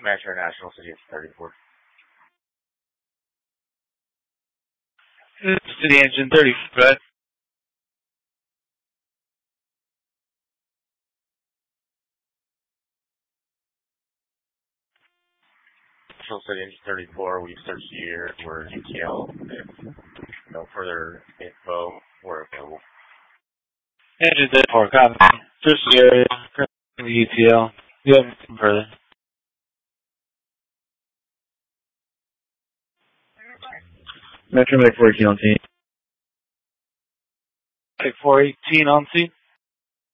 Metro National City of 34. City Engine 30, right? National City Engine 34, we've searched here. We're UTL. If no further info, we're available. Engine 34, copy. Search the area, currently UTL. Do you have anything further? Metro Medic 418 on scene. Take 418 on scene.